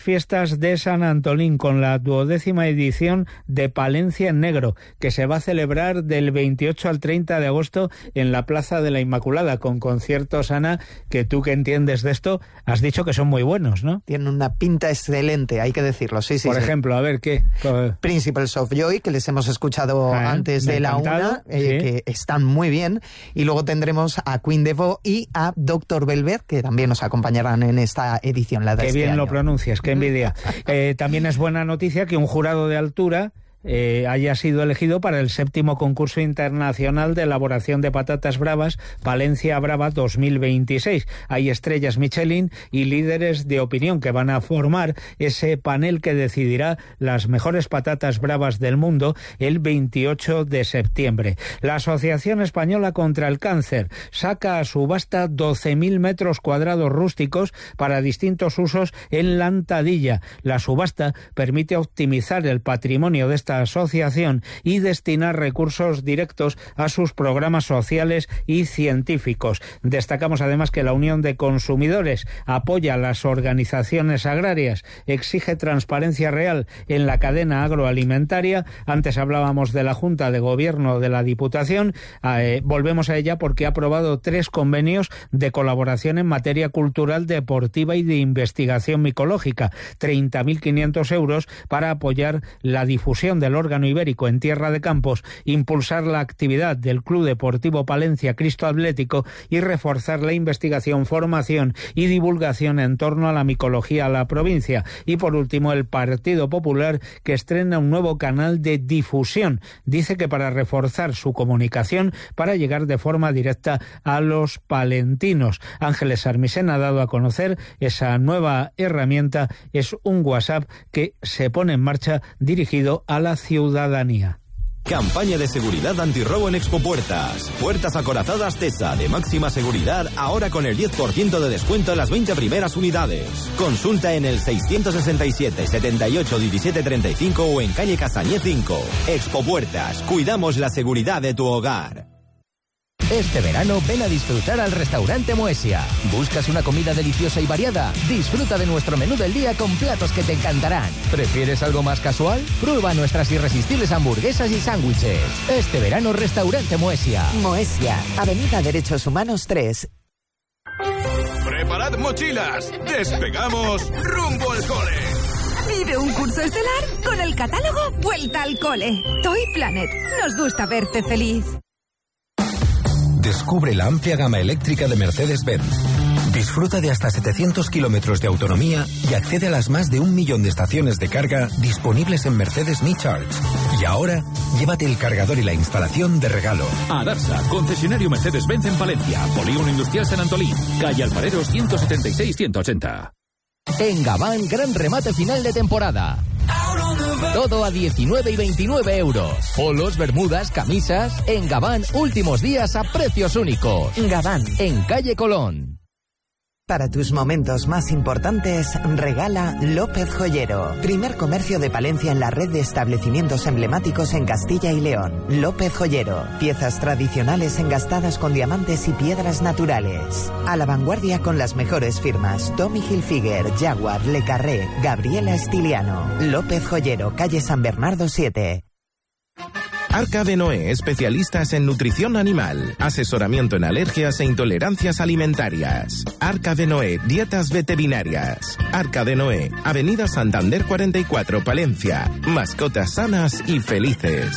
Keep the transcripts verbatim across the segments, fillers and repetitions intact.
Fiestas de San Antolín con la duodécima edición de Palencia en Negro, que se va a celebrar del veintiocho al treinta de agosto en la Plaza de la Inmaculada, con conciertos, Ana, que tú que entiendes de esto, has dicho que son muy buenos, ¿no? Tienen una pinta excelente, hay que decirlo, sí, sí. Por sí. ejemplo, a ver, ¿qué? Principles of Joy, que les hemos escuchado ah, antes de la una, eh, sí. que están muy bien, y luego tendremos a Queen Devo y a Doctor Velvet, que también nos acompañarán en esta edición, la de Qué este bien año. Lo pronuncias, qué envidia. Eh, también es buena noticia que un jurado de altura Eh, haya sido elegido para el séptimo concurso internacional de elaboración de patatas bravas Palencia Brava dos mil veintiséis. Hay estrellas Michelin y líderes de opinión que van a formar ese panel que decidirá las mejores patatas bravas del mundo el veintiocho de septiembre. La Asociación Española contra el Cáncer saca a subasta doce mil metros cuadrados rústicos para distintos usos en La Antadilla. La subasta permite optimizar el patrimonio de esta asociación y destinar recursos directos a sus programas sociales y científicos. Destacamos además que la Unión de Consumidores apoya a las organizaciones agrarias, exige transparencia real en la cadena agroalimentaria. Antes hablábamos de la Junta de Gobierno de la Diputación, eh, volvemos a ella porque ha aprobado tres convenios de colaboración en materia cultural, deportiva y de investigación micológica, treinta mil quinientos euros para apoyar la difusión del órgano ibérico en Tierra de Campos, impulsar la actividad del Club Deportivo Palencia Cristo Atlético y reforzar la investigación, formación y divulgación en torno a la micología a la provincia. Y por último, el Partido Popular, que estrena un nuevo canal de difusión. Dice que para reforzar su comunicación, para llegar de forma directa a los palentinos. Ángeles Armisen ha dado a conocer esa nueva herramienta. Es un WhatsApp que se pone en marcha dirigido a la ciudadanía. Campaña de seguridad antirrobo en Expopuertas. Puertas acorazadas TESA de máxima seguridad, ahora con el diez por ciento de descuento en las veinte primeras unidades. Consulta en el seiscientos sesenta y siete, setenta y ocho, diecisiete treinta y cinco o en calle Casañé cinco. Expopuertas, cuidamos la seguridad de tu hogar. Este verano ven a disfrutar al restaurante Moesia. ¿Buscas una comida deliciosa y variada? Disfruta de nuestro menú del día con platos que te encantarán. ¿Prefieres algo más casual? Prueba nuestras irresistibles hamburguesas y sándwiches. Este verano restaurante Moesia. Moesia, Avenida Derechos Humanos tres. ¡Preparad mochilas! ¡Despegamos rumbo al cole! Vive un curso estelar con el catálogo Vuelta al Cole. Toy Planet. Nos gusta verte feliz. Descubre la amplia gama eléctrica de Mercedes-Benz. Disfruta de hasta setecientos kilómetros de autonomía y accede a las más de un millón de estaciones de carga disponibles en Mercedes Me Charge. Y ahora, llévate el cargador y la instalación de regalo. A Darsa, concesionario Mercedes-Benz en Palencia, Polígono Industrial San Antolín, calle Alfareros ciento setenta y seis ciento ochenta. En Gabán, gran remate final de temporada. Todo a diecinueve y veintinueve euros. Polos, bermudas, camisas. En Gabán, últimos días a precios únicos. Gabán, en calle Colón. Para tus momentos más importantes, regala López Joyero. Primer comercio de Palencia en la red de establecimientos emblemáticos en Castilla y León. López Joyero. Piezas tradicionales engastadas con diamantes y piedras naturales. A la vanguardia con las mejores firmas: Tommy Hilfiger, Jaguar, Le Carré, Gabriela Estiliano. López Joyero, calle San Bernardo siete. Arca de Noé, especialistas en nutrición animal, asesoramiento en alergias e intolerancias alimentarias. Arca de Noé, dietas veterinarias. Arca de Noé, Avenida Santander cuarenta y cuatro, Palencia. Mascotas sanas y felices.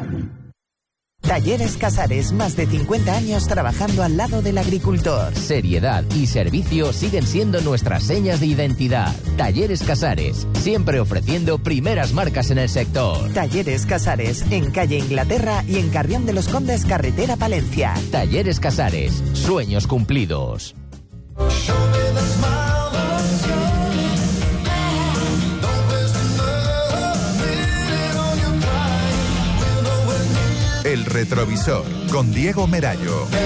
Talleres Casares, más de cincuenta años trabajando al lado del agricultor. Seriedad y servicio siguen siendo nuestras señas de identidad. Talleres Casares, siempre ofreciendo primeras marcas en el sector. Talleres Casares, en calle Inglaterra y en Carrión de los Condes, carretera Palencia. Talleres Casares, sueños cumplidos. El retrovisor, con Diego Merallo.